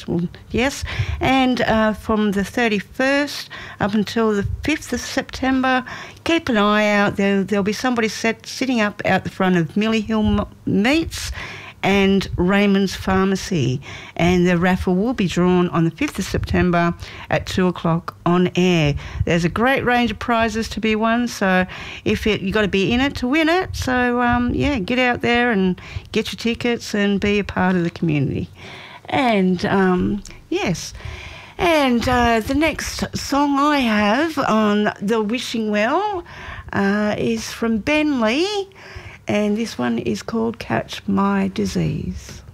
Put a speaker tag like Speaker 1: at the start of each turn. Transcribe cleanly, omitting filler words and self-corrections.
Speaker 1: Well, yes. And from the 31st up until the 5th of September, keep an eye out. There'll be somebody sitting up out the front of Millie Hill Meats and Raymond's Pharmacy, and the raffle will be drawn on the 5th of September at 2 o'clock on air. There's a great range of prizes to be won, so you've got to be in it to win it. So get out there and get your tickets and be a part of the community. And yes. And the next song I have on the Wishing Well is from Ben Lee, and this one is called Catch My Disease.